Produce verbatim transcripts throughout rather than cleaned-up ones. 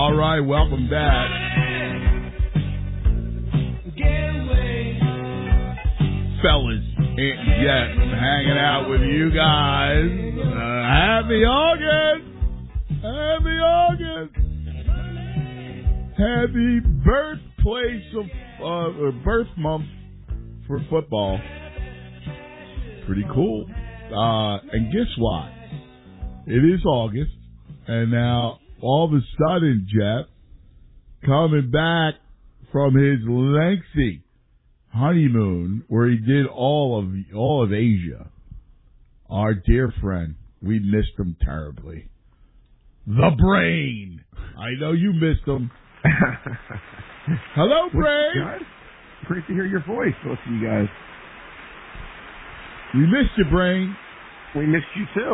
All right, welcome back. Fellas, Anthony Jet, hanging out with you guys. Uh, happy August! Happy August! Happy birthplace of uh, or birth month for football. Pretty cool. Uh, and guess what? It is August, and now all of a sudden, Jeff, coming back from his lengthy honeymoon where he did all of all of Asia, our dear friend, we missed him terribly. The Brain. I know you missed him. Hello, Brain. Guys? Great to hear your voice, both of you guys. We missed you, Brain. We missed you too.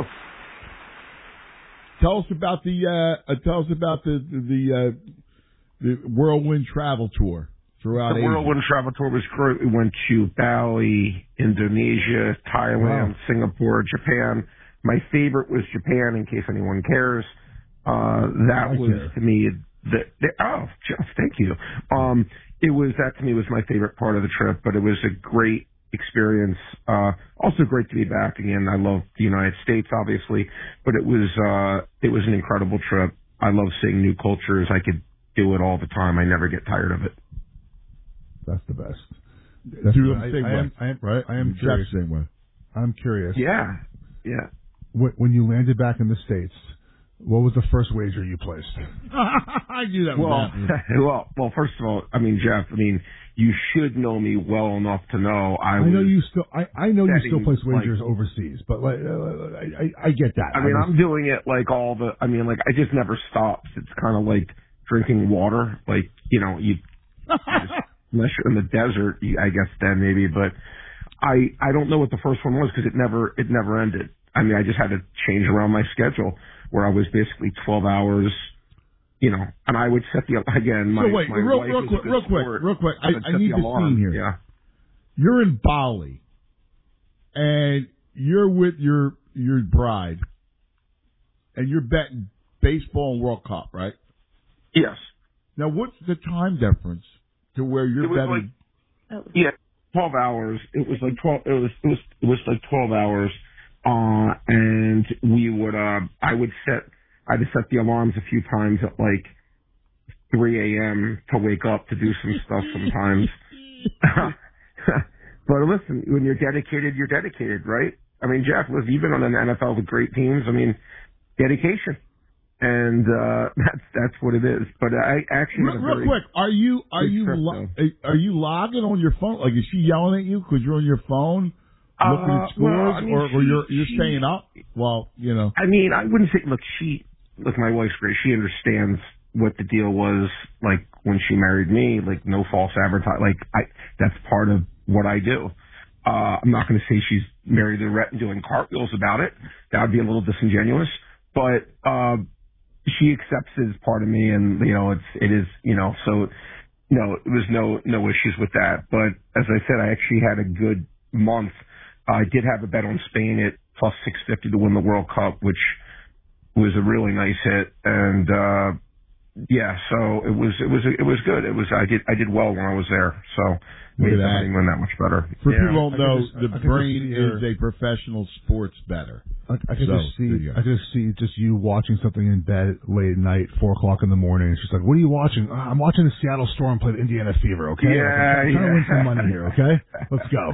Tell us about the uh, uh, tell us about the the the, uh, the whirlwind travel tour throughout the Asia. whirlwind travel tour was great. We went to Bali, Indonesia, Thailand, Wow. Singapore, Japan. My favorite was Japan, in case anyone cares. Uh, that I was care. to me the, the oh, Jeff, thank you. Um, it was that to me was my favorite part of the trip, but it was a great experience. Uh, also great to be back again. I love the United States, obviously, but it was uh, it was an incredible trip. I love seeing new cultures. I could do it all the time. I never get tired of it. That's the best. That's Do the, the I, same I way, am, I am, right? I am Jeff, curious. Same way. I'm curious. Yeah, yeah. When, when you landed back in the States, what was the first wager you placed? I knew that. Well, was well, well. First of all, I mean, Jeff. I mean, you should know me well enough to know I. I was know you still. I, I know you still betting, place wagers like, overseas, but like, uh, I, I, I get that. I mean, was, I'm doing it like all the. I mean, like I just never stops. It's kind of like drinking water. Like you know, you, you just, unless you're in the desert, you, I guess then maybe. But I I don't know what the first one was because it never it never ended. I mean, I just had to change around my schedule where I was basically twelve hours. You know, and I would set the again. My, so wait, my real, wife real is a quick, good real quick, sport. real quick. I, would I set need the the alarm. scene here. Yeah. You're in Bali, and you're with your your bride, and you're betting baseball and World Cup, right? Yes. Now, what's the time difference to where you're It was betting? like, yeah, twelve hours. It was like twelve. It was it was it was like twelve hours. Uh, and we would uh, I would set I would set the alarms a few times at like three a.m. to wake up to do some stuff sometimes. But listen, when you're dedicated, you're dedicated, right? I mean, Jeff, listen, you've been on an N F L with great teams. I mean, dedication. And uh, that's that's what it is. But I actually Real, had a real very quick, are you are good you trip, lo- though. are you logging on your phone? Like, is she yelling at you because you're on your phone looking Uh, at scores, well, I mean, or, or she- you're you're she- staying up? Well, you know. I mean, I wouldn't say. Look, she look. My wife's great. She understands what the deal was. Like when she married me, like no false advertising. Like I, that's part of what I do. Uh, I'm not going to say she's married to Rhett and doing cartwheels about it. That would be a little disingenuous. But uh, she accepts it as part of me, and you know, it's it is you know. So no, it was no no issues with that. But as I said, I actually had a good month. I did have a bet on Spain at plus six fifty to win the World Cup, which was a really nice hit. And, uh, yeah, so it was, it was, it was good. It was, I did, I did well when I was there. So Look made at the that. honeymoon that much better. For yeah. people who don't I know, could just- the I could brain just see your- is a professional sports bettor. I, I could So, just there you see, go. I could just see just you watching something in bed late at night, four o'clock in the morning. And she's like, "What are you watching?" "Uh, I'm watching the Seattle Storm play the Indiana Fever. Okay, Yeah, like, I'm trying, trying to win yeah. some money here. Okay, let's go."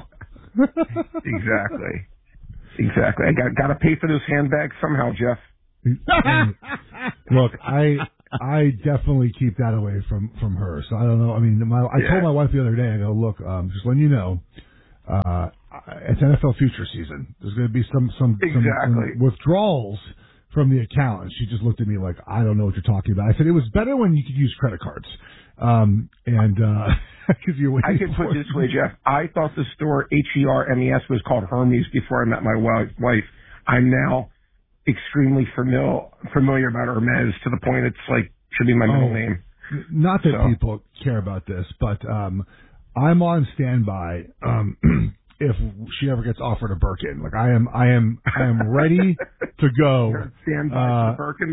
Exactly. Exactly. I got, got to pay for those handbags somehow, Jeff. And, look, I I definitely keep that away from from her. So I don't know. I mean, my, I Yeah. told my wife the other day. I go, "Look, um, just letting you know, uh, it's N F L future season. There's going to be some some, some Exactly. some withdrawals from the account." And she just looked at me like, "I don't know what you're talking about." I said, "It was better when you could use credit cards." Um, and because you're I waiting can for put it this way, Jeff. I thought the store H E R M E S was called Hermes before I met my wi- wife. I'm now extremely familiar familiar about Hermes to the point it's like should be my middle Oh. name. Not that So. people care about this, but um, I'm on standby um, if she ever gets offered a Birkin. Like I am, I am, I am ready to go. Stand by Uh, for Birkin.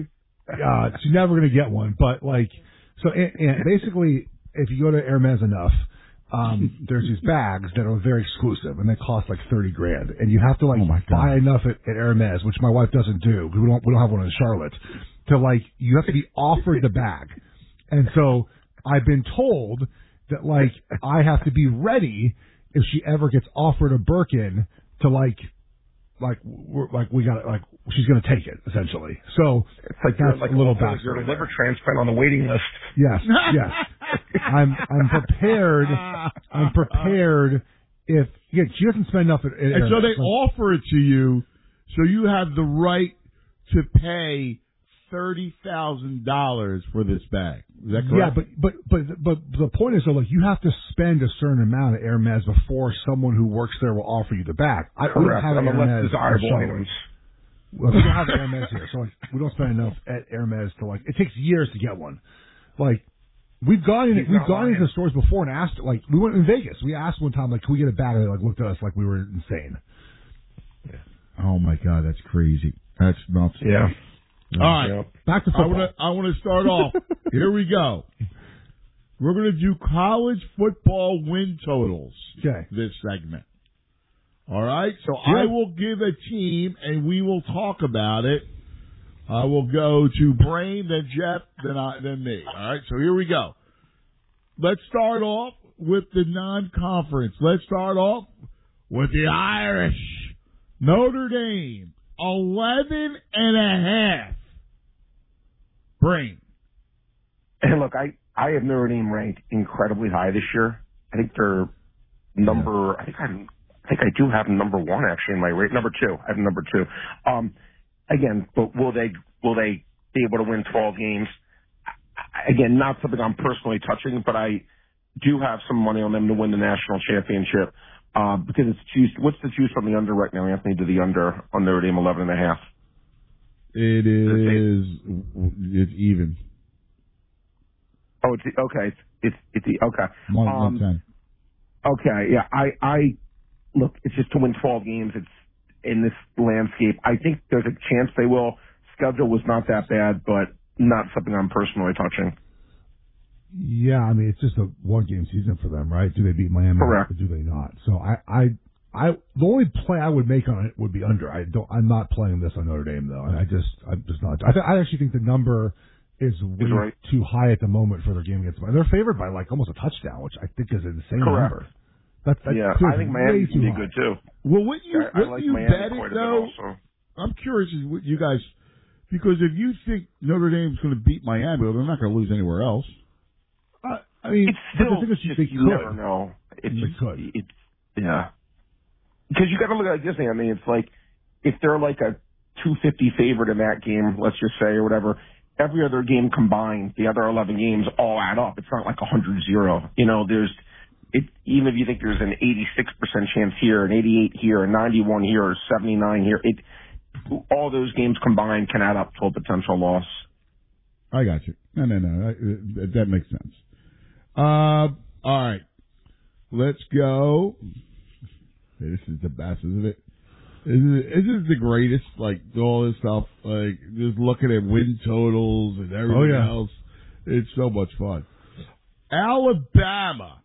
uh, she's never going to get one. But like, so and, and basically, if you go to Hermes enough, um, there's these bags that are very exclusive and they cost like thirty grand, and you have to like oh buy enough at, at Hermes, which my wife doesn't do. We don't we don't have one in Charlotte. To like, you have to be offered the bag, and so I've been told that like I have to be ready if she ever gets offered a Birkin to like. Like we're like we got like she's going to take it essentially. So it's like that's like a little back. You're a liver transplant on the waiting list. Yes, yes. I'm I'm prepared. I'm prepared. If yeah, she doesn't spend enough. At, at, and so they like, offer it to you, so you have the right to pay thirty thousand dollars for this bag. Is that correct? Yeah, but but but but the point is though, like you have to spend a certain amount at Hermes before someone who works there will offer you the bag. I we don't have Unless Hermes desirable items. Well, we don't have Hermes here, so like we don't spend enough at Hermes to like. It takes years to get one. Like we've gone in, He's we've not gone lying. into stores before and asked. Like we went in Vegas, we asked one time, like, can we get a bag? And they like looked at us like we were insane. Yeah. Oh my God, that's crazy. That's nuts. Yeah. All right, Yep. Back to I football. want to I want to start off. Here we go. We're going to do college football win totals. Okay. This segment. All right. So Yeah. I will give a team, and we will talk about it. I will go to Brain, then Jeff, then I, then me. All right. So here we go. Let's start off with the non-conference. Let's start off with the Irish. Notre Dame, eleven and a half. Brain. And look, I, I have Notre Dame ranked incredibly high this year. I think they're number, I think I'm, I think I do have them number one actually in my rate. Number two. I have them number two. Um, again, but will they, will they be able to win twelve games? Again, not something I'm personally touching, but I do have some money on them to win the national championship. Uh, because it's juice. What's the juice on the under right now, Anthony, to the under on Notre Dame eleven and a half? It is, it's even. Oh, it's okay. It's it's it's okay. One, Um, one ten. Okay, yeah. I I look. It's just to win twelve games. It's in this landscape. I think there's a chance they will. Schedule was not that bad, but not something I'm personally touching. Yeah, I mean it's just a one game season for them, right? Do they beat Miami Correct. or do they not? So I, I, I, the only play I would make on it would be under. I don't. I'm not playing this on Notre Dame though. I just, I'm just not. I, th- I actually think the number is way Is right. too high at the moment for their game against Miami. They're favored by like almost a touchdown, which I think is an insane Correct. number. That, that Yeah, feels I think way Miami too can be high. good too. Well, wouldn't you, I, I wouldn't like you Miami bet quite it a bit though? also. I'm curious as what you guys, because if you think Notre Dame's going to beat Miami, well, they're not going to lose anywhere else. Uh, I mean, It's but still the thing is, just, they you could. never know. It's They just, could. It's yeah. Because you got to look at it like this, I mean, it's like if they're like a two fifty favorite in that game, let's just say or whatever. Every other game combined, the other eleven games all add up. It's not like a hundred zero. You know, there's it. Even if you think there's an eighty-six percent chance here, an eighty-eight here, a ninety-one here, or seventy-nine here, it all those games combined can add up to a potential loss. I got you. No, no, no. That, that makes sense. Uh, all right. Let's go. This is the best, isn't it? Isn't it, isn't it the greatest? Like, all this stuff, like, just looking at win totals and everything Oh, yeah. else. It's so much fun. Alabama.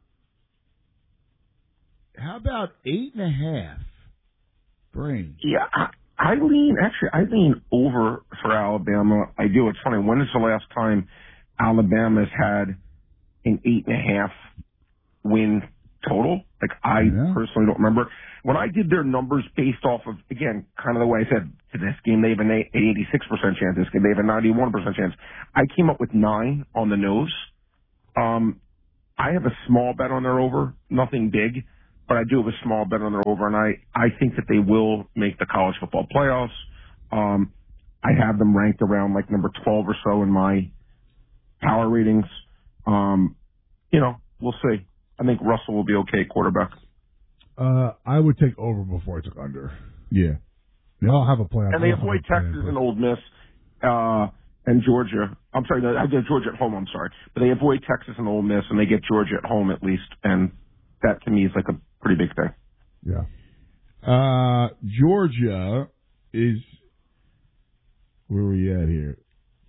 How about eight and a half? Brain. Yeah, I, I lean, actually, I lean over for Alabama. I do. It's funny. When is the last time Alabama's had an eight and a half win total? Like, I Yeah. personally don't remember. When I did their numbers based off of, again, kind of the way I said, to this game, they have an eighty-six percent chance. This game, they have a ninety-one percent chance. I came up with nine on the nose. Um, I have a small bet on their over, nothing big. But I do have a small bet on their over, and I, I think that they will make the college football playoffs. Um, I have them ranked around like number twelve or so in my power ratings. Um, you know, we'll see. I think Russell will be okay quarterback. Uh, I would take over before I took under. Yeah. I'll have a play. And they avoid Texas and Ole Miss uh, and Georgia. I'm sorry, no, I did Georgia at home, I'm sorry. But they avoid Texas and Ole Miss, and they get Georgia at home at least. And that, to me, is like a pretty big thing. Yeah. Uh, Georgia is, where are we at here?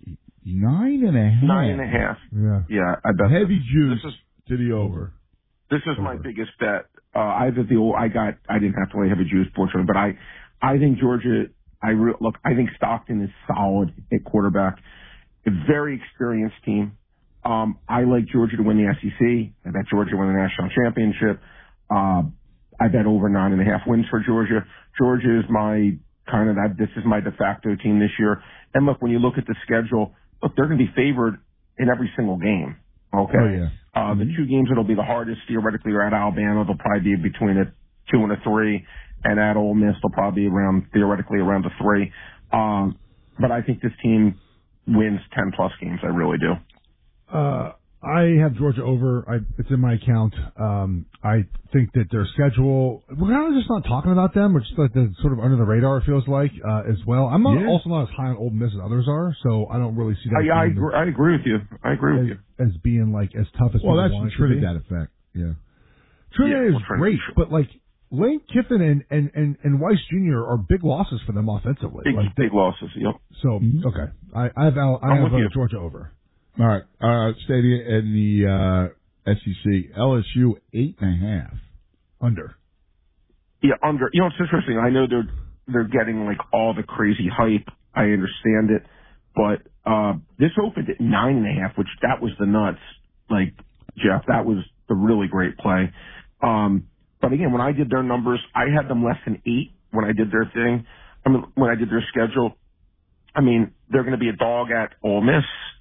Nine and a half. Nine and a half. Yeah. Yeah, I bet. Heavy juice This is, to the over. this is my biggest bet. Uh, I did the I got I didn't have to lay heavy juice, fortunately, but I I think Georgia. I re, look. I think Stockton is solid at quarterback. A very experienced team. Um, I like Georgia to win the S E C. I bet Georgia to win the national championship. Uh, I bet over nine and a half wins for Georgia. Georgia is my kind of that. This is my de facto team this year. And look, when you look at the schedule, look, they're going to be favored in every single game. Okay. Oh, yeah. Uh, mm-hmm. The two games that'll be the hardest theoretically are at Alabama. They'll probably be between a two and a three, and at Ole Miss they'll probably be around theoretically around a three. Um, but I think this team wins ten plus games. I really do. Uh, I have Georgia over. I, it's in my account. Um, I think that their schedule, we're kind of just not talking about them. We're just like the sort of under the radar, it feels like, uh, as well. I'm not, Yeah. also not as high on Ole Miss as others are, so I don't really see that. I, I, being agree, I agree with you. I agree with as, you. as being like as tough as Well, people that's want the it to be. Trinidad effect. Yeah. Trinidad Yeah, is well, Trinidad- great, but like Lane Kiffin and, and, and, and Weiss Junior are big losses for them offensively. Big, Like, big losses. Yep. so, Mhm. okay. I, I have, Al, I I'm have with uh, you. Georgia over. All right. Uh, Stadia in the uh, S E C. L S U eight and a half. Under. Yeah, under. You know, it's interesting. I know they're they're getting like all the crazy hype. I understand it, but uh, this opened at nine and a half, which that was the nuts. Like Jeff, that was the really great play. Um, but again, when I did their numbers, I had them less than eight when I did their thing. I mean, when I did their schedule, I mean, they're going to be a dog at Ole Miss.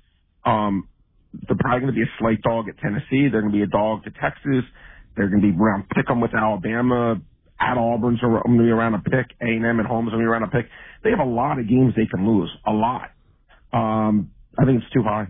Um, they're probably going to be a slight dog at Tennessee. They're going to be a dog to Texas. They're going to be around pick 'em with Alabama. At Auburn's going to be around a pick. A and M at home is going to be around a pick. They have a lot of games they can lose. A lot. Um, I think it's too high.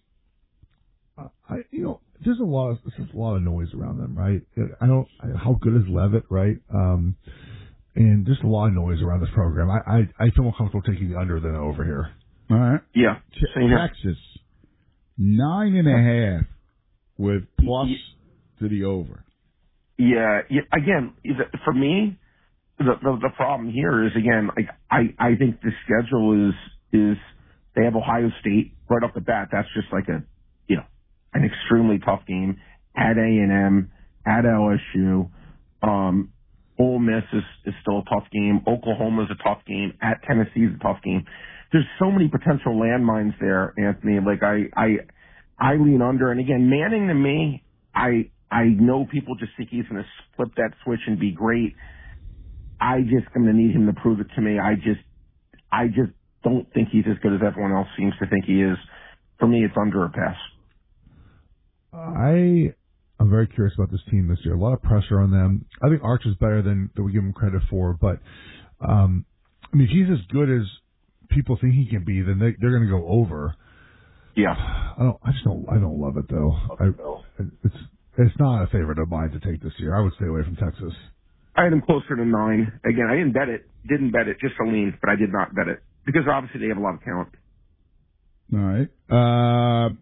Uh, I, you know, there's a lot of there's a lot of noise around them, right? I don't. I, how good is Levitt, right? Um, and there's a lot of noise around this program. I I, I feel more comfortable taking the under than over here. All right. Yeah. Same here. Texas. Nine and a half with plus to the over. Yeah, yeah. Again, for me, the, the the problem here is again, like I I think the schedule is is they have Ohio State right off the bat. That's just like a you know an extremely tough game at A and M, at L S U. Um, Ole Miss is is still a tough game. Oklahoma is a tough game. At Tennessee is a tough game. There's so many potential landmines there, Anthony. Like I I I lean under, and again, Manning to me, I. I know people just think he's going to flip that switch and be great. I just am going to need him to prove it to me. I just, I just don't think he's as good as everyone else seems to think he is. For me, it's under a pass. I am very curious about this team this year. A lot of pressure on them. I think Arch is better than, than we give him credit for, but um, I mean, if he's as good as people think he can be, then they, they're going to go over. Yeah. I don't. I just don't. I don't love it though. I, it's. It's not a favorite of mine to take this year. I would stay away from Texas. I had them closer to nine. Again, I didn't bet it. Didn't bet it. Just a lean, but I did not bet it. Because obviously they have a lot of talent. All right. Uh,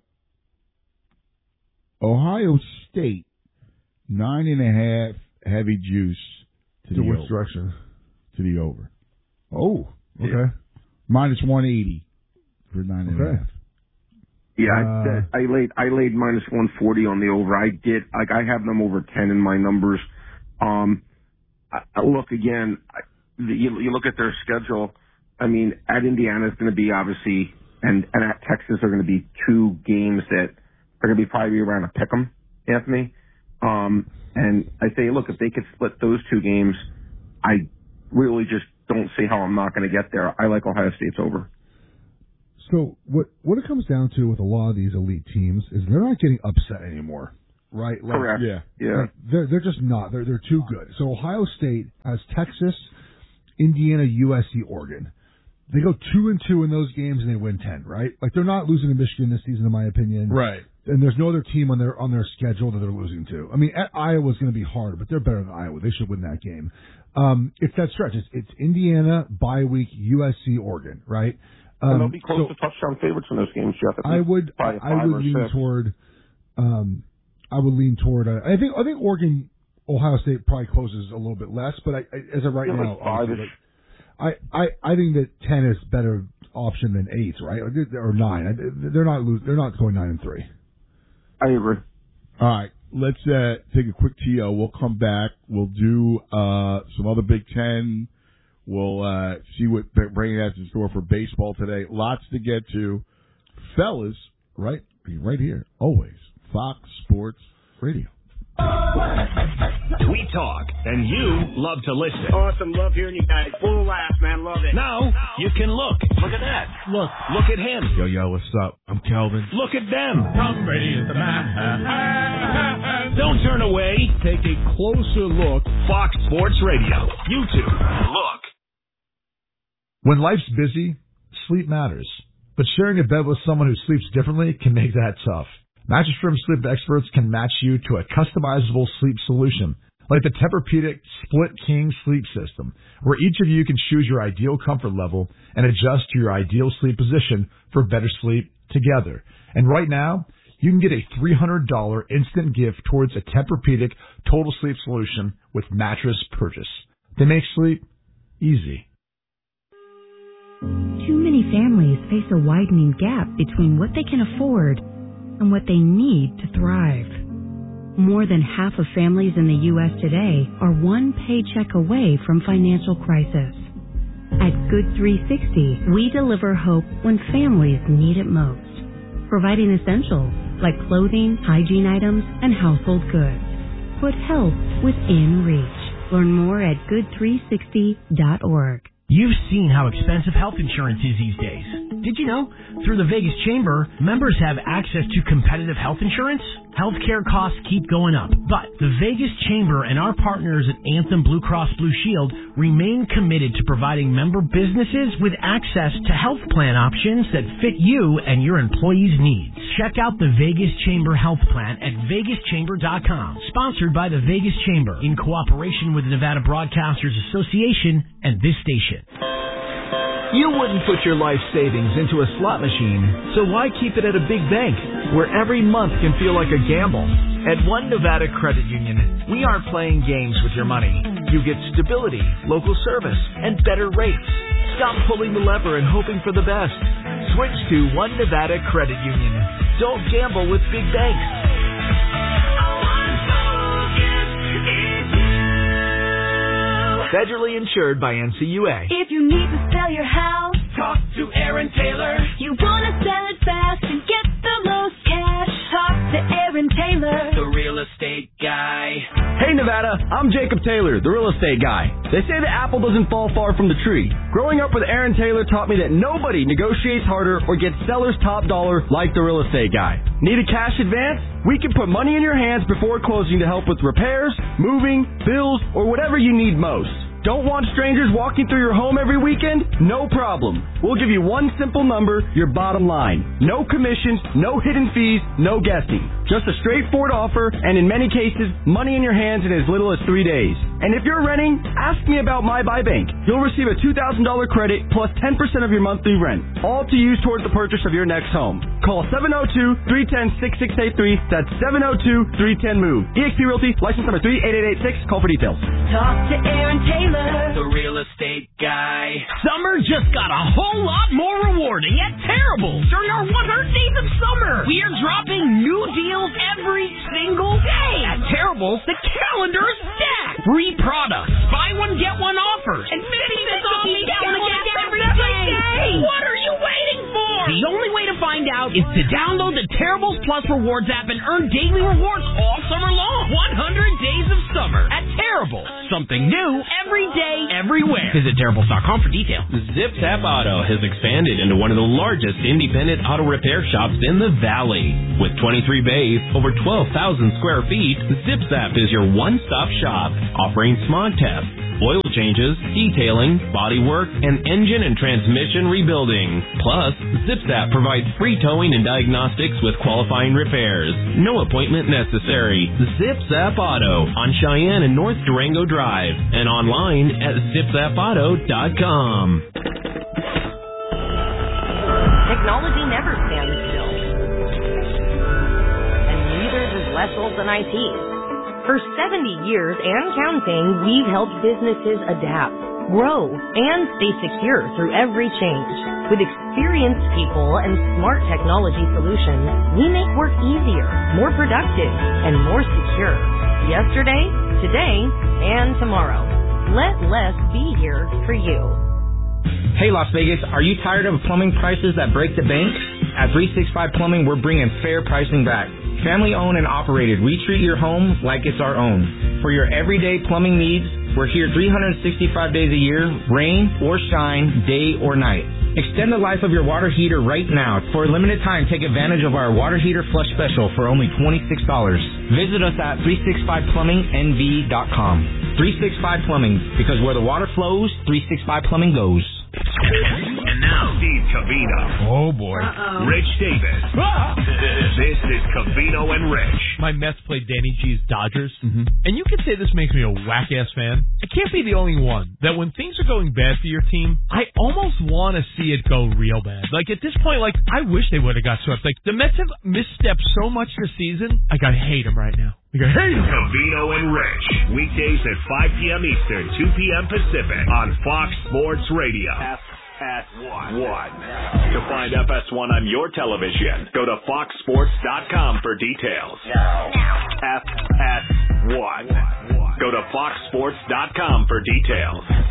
Ohio State, nine and a half heavy juice to, To the which over. direction? To the over. Oh, okay. Yeah. Minus one eighty for nine and Okay. a half. Yeah, Uh, I, I laid I laid minus one forty on the over. I did like I have them over ten in my numbers. Um, I, I look again. I, the, you, you look at their schedule. I mean, at Indiana is going to be obviously, and and at Texas are going to be two games that are going to be probably around a pick 'em, Anthony. Um, and I say, look, if they could split those two games, I really just don't see how I'm not going to get there. I like Ohio State's over. So what what it comes down to with a lot of these elite teams is they're not getting upset anymore, right? Like, Correct. Yeah. Yeah. Like they're they're just not. They're they're too good. So Ohio State has Texas, Indiana, U S C, Oregon. They go two and two in those games and they win ten, right? Like they're not losing to Michigan this season, in my opinion. Right. And there's no other team on their on their schedule that they're losing to. I mean, at Iowa's going to be hard, but they're better than Iowa. They should win that game. Um, it's that stretch. It's, it's Indiana, bye week, U S C, Oregon, right? Um, and they'll be close so to touchdown favorites in those games, Jeff. I would Probably I five would or lean six. toward um, I would lean toward. Uh, I think I think Oregon, Ohio State probably closes a little bit less, but I, I, as of right Yeah, now, like five-ish. like, I, I, I think that ten is better option than eight, right? Or nine. They're not lose, They're not going nine and three. I agree. All right, let's uh, take a quick T O. We'll come back. We'll do uh, some other Big Ten. We'll uh, see what Brandon has in store for baseball today. Lots to get to, fellas. Right, right here, always Fox Sports Radio. We talk, and you love to listen. Awesome. Love hearing you guys. Full laugh, man. Love it. Now, you can look. Look at that. Look. Look at him. Yo, yo, what's up? I'm Kelvin. Look at them. Tom Brady is the man. Don't turn away. Take a closer look. Fox Sports Radio. YouTube. Look. When life's busy, sleep matters. But sharing a bed with someone who sleeps differently can make that tough. Mattress Firm sleep experts can match you to a customizable sleep solution, like the Tempur-Pedic Split King Sleep System, where each of you can choose your ideal comfort level and adjust to your ideal sleep position for better sleep together. And right now, you can get a three hundred dollars instant gift towards a Tempur-Pedic Total Sleep Solution with mattress purchase. They make sleep easy. Too many families face a widening gap between what they can afford and what they need to thrive. More than half of families in the U S today are one paycheck away from financial crisis. At Good three sixty, we deliver hope when families need it most, providing essentials like clothing, hygiene items, and household goods. Put health within reach. Learn more at good three sixty dot org. You've seen how expensive health insurance is these days. Did you know? Through the Vegas Chamber, members have access to competitive health insurance. Healthcare costs keep going up, but the Vegas Chamber and our partners at Anthem Blue Cross Blue Shield remain committed to providing member businesses with access to health plan options that fit you and your employees' needs. Check out the Vegas Chamber Health Plan at vegas chamber dot com. Sponsored by the Vegas Chamber in cooperation with the Nevada Broadcasters Association and this station. You wouldn't put your life savings into a slot machine, so why keep it at a big bank where every month can feel like a gamble? At One Nevada Credit Union, we aren't playing games with your money. You get stability, local service, and better rates. Stop pulling the lever and hoping for the best. Switch to One Nevada Credit Union. Don't gamble with big banks. Federally insured by N C U A. If you need to sell your house, talk to Aaron Taylor. You want to sell it fast and get the most cash, talk to Aaron Taylor, the real estate guy. Hey Nevada, I'm Jacob Taylor, the real estate guy. They say the apple doesn't fall far from the tree. Growing up with Aaron Taylor taught me that nobody negotiates harder or gets seller's top dollar like the real estate guy. Need a cash advance? We can put money in your hands before closing to help with repairs, moving, bills, or whatever you need most. Don't want strangers walking through your home every weekend? No problem. We'll give you one simple number, your bottom line. No commissions, no hidden fees, no guessing. Just a straightforward offer, and in many cases, money in your hands in as little as three days. And if you're renting, ask me about My Buy Bank. You'll receive a two thousand dollars credit plus ten percent of your monthly rent, all to use towards the purchase of your next home. Call seven oh two, three one oh, six six eight three. That's seven oh two, three one oh, MOVE. E X P Realty, license number three eight eight eight six. Call for details. Talk to Aaron Taylor, the real estate guy. Summer just got a whole lot more rewarding at Terrible during our one hundred days of summer. We are dropping new deals every single day. At Terrible, the calendar is stacked. Free products, buy one, get one offers, and fifty cents off each one again every day. What are you waiting for? The only way to find out is to download the Terribles Plus Rewards app and earn daily rewards all summer long. one hundred days of summer at Terrible. Something new every day, everywhere. Visit Terribles dot com for details. Zip Zap Auto has expanded into one of the largest independent auto repair shops in the Valley. With twenty-three bays, over twelve thousand square feet, Zip Zap is your one-stop shop, offering smog tests, oil changes, detailing, bodywork, and engine and transmission rebuilding. Plus, ZipZap provides free towing and diagnostics with qualifying repairs. No appointment necessary. ZipZap Auto on Cheyenne and North Durango Drive and online at zip zap auto dot com. Technology never stands still. And neither does Wessels and I T. For seventy years and counting, we've helped businesses adapt, grow, and stay secure through every change. With experienced people and smart technology solutions, we make work easier, more productive, and more secure. Yesterday, today, and tomorrow. Let less be here for you. Hey Las Vegas, are you tired of plumbing prices that break the bank? At three sixty-five Plumbing, we're bringing fair pricing back. Family owned and operated, we treat your home like it's our own. For your everyday plumbing needs, we're here three hundred sixty-five days a year, rain or shine, day or night. Extend the life of your water heater right now. For a limited time, take advantage of our water heater flush special for only twenty-six dollars. Visit us at three sixty-five plumbing n v dot com. three sixty-five Plumbing, because where the water flows, three sixty-five Plumbing goes. And now, Steve Covino. Oh, boy. Uh-oh. Rich Davis. Ah! This is Covino and Rich. My Mets played Danny G's Dodgers, mm-hmm. and you could say this makes me a whack-ass fan. I can't be the only one that when things are going bad for your team, I almost want to see it go real bad. Like, at this point, like, I wish they would have got swept. Like, the Mets have misstepped so much this season, like, I hate them right now. Like, I hate them. Covino and Rich. Weekdays at five p.m. Eastern, two p.m. Pacific on Fox Sports Radio. F S one. To find F S one on your television, go to fox sports dot com for details. F S one. Go to fox sports dot com for details.